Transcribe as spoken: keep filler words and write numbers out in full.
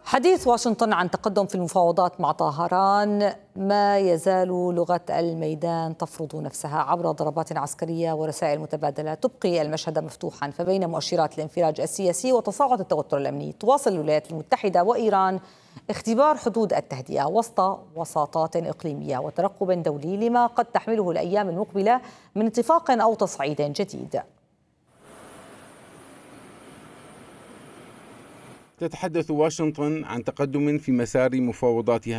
حديث واشنطن عن تقدم في المفاوضات مع طهران، ما يزال لغة الميدان تفرض نفسها عبر ضربات عسكرية ورسائل متبادلة تبقي المشهد مفتوحا. فبين مؤشرات الانفراج السياسي وتصاعد التوتر الأمني، تواصل الولايات المتحدة وإيران اختبار حدود التهدئة وسط وساطات إقليمية وترقب دولي لما قد تحمله الأيام المقبلة من اتفاق أو تصعيد جديد. تتحدث واشنطن عن تقدم في مسار مفاوضاتها